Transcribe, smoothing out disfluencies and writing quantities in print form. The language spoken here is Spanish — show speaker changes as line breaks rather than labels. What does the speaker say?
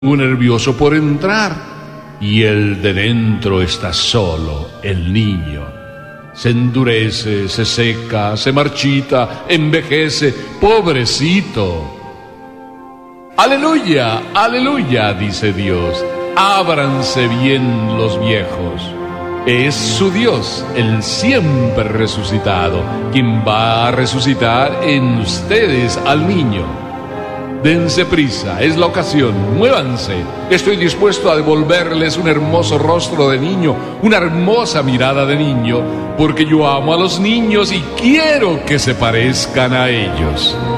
nervioso por entrar, y el de dentro está solo, el niño. Se endurece, se seca, se marchita, envejece, pobrecito. Aleluya, aleluya, dice Dios. Ábranse bien los viejos. Es su Dios, el siempre resucitado, quien va a resucitar en ustedes al niño. Dense prisa, es la ocasión, muévanse. Estoy dispuesto a devolverles un hermoso rostro de niño, una hermosa mirada de niño, porque yo amo a los niños y quiero que se parezcan a ellos.